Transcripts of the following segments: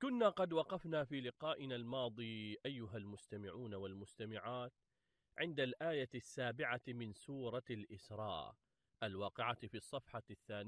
كنا قد وقفنا في لقائنا الماضي أيها المستمعون والمستمعات عند الآية 7 من سورة الإسراء الواقعة في الصفحة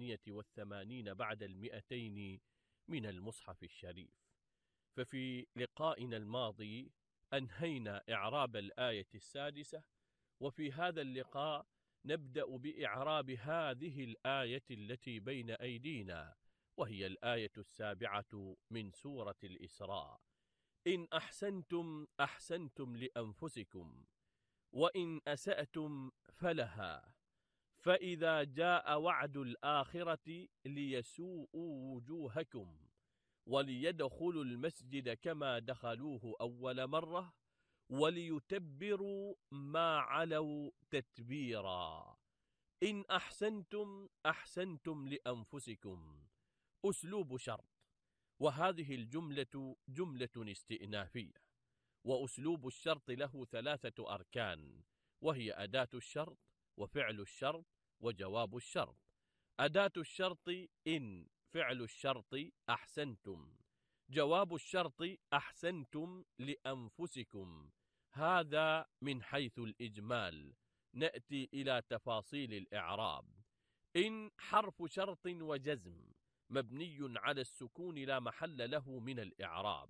82 بعد 200 من المصحف الشريف. ففي لقائنا الماضي أنهينا إعراب الآية 6، وفي هذا اللقاء نبدأ بإعراب هذه الآية التي بين أيدينا، وهي الآية 7 من سورة الإسراء: إن أحسنتم أحسنتم لأنفسكم وإن أسأتم فلها، فإذا جاء وعد الآخرة ليسوءوا وجوهكم وليدخلوا المسجد كما دخلوه أول مرة وليتبروا ما علوا تتبيرا. إن أحسنتم أحسنتم لأنفسكم، أسلوب شرط، وهذه الجملة جملة استئنافية، وأسلوب الشرط له 3 أركان، وهي أداة الشرط وفعل الشرط وجواب الشرط. أداة الشرط إن، فعل الشرط أحسنتم، جواب الشرط أحسنتم لأنفسكم. هذا من حيث الإجمال. نأتي إلى تفاصيل الإعراب. إن حرف شرط وجزم مبني على السكون لا محل له من الإعراب.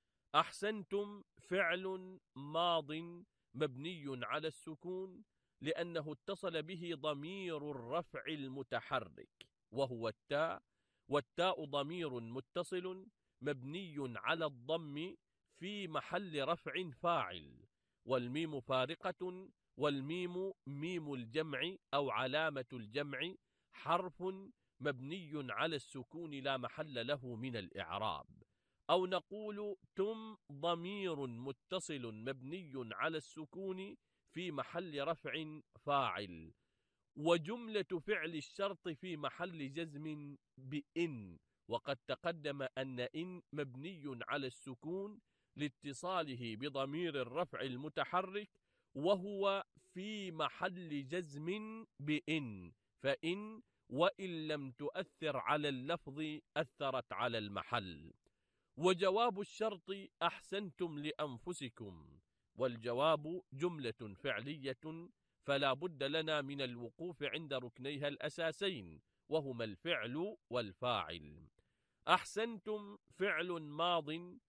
أحسنتم فعل ماض مبني على السكون لأنه اتصل به ضمير الرفع المتحرك وهو التاء، والتاء ضمير متصل مبني على الضم في محل رفع فاعل، والميم فارقة، والميم ميم الجمع أو علامة الجمع، حرف مبني على السكون لا محل له من الإعراب. أو نقول تم ضمير متصل مبني على السكون في محل رفع فاعل، وجملة فعل الشرط في محل جزم بإن، وقد تقدم أن إن مبني على السكون لاتصاله بضمير الرفع المتحرك وهو في محل جزم بإن، فإن وإن لم تؤثر على اللفظ أثرت على المحل. وجواب الشرط أحسنتم لأنفسكم، والجواب جملة فعلية فلا بد لنا من الوقوف عند ركنيها الأساسين وهما الفعل والفاعل. أحسنتم فعل ماض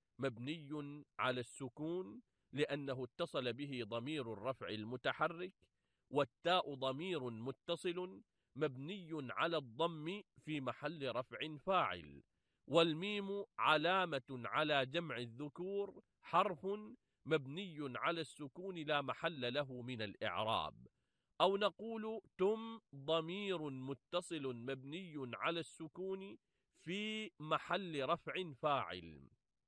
مبني على السكون لأنه اتصل به ضمير الرفع المتحرك، والتاء ضمير متصل مبني على الضم في محل رفع فاعل، والميم علامة على جمع الذكور، حرف مبني على السكون لا محل له من الإعراب. أو نقول تم ضمير متصل مبني على السكون في محل رفع فاعل.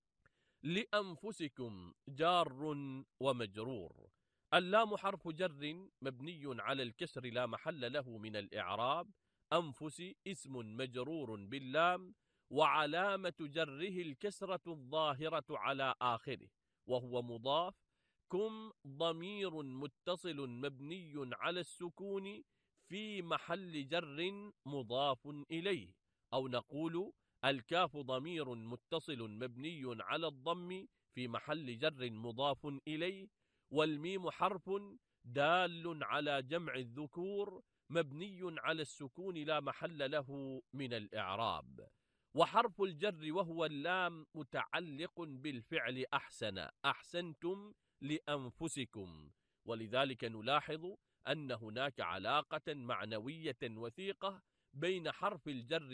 لأنفسكم جار ومجرور. اللام حرف جر مبني على الكسر لا محل له من الإعراب. أنفس اسم مجرور باللام، وعلامة جره الكسرة الظاهرة على آخره وهو مضاف. كم ضمير متصل مبني على السكون في محل جر مضاف إليه. أو نقول الكاف ضمير متصل مبني على الضم في محل جر مضاف إليه، والميم حرف دال على جمع الذكور مبني على السكون لا محل له من الإعراب. وحرف الجر وهو اللام متعلق بالفعل أحسن، أحسنتم لأنفسكم، ولذلك نلاحظ أن هناك علاقة معنوية وثيقة بين حرف الجر